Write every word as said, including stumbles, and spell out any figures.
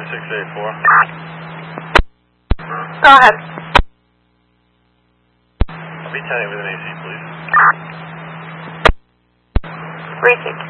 six eight four. Go ahead. I'll be ten with an A C, please. Repeat.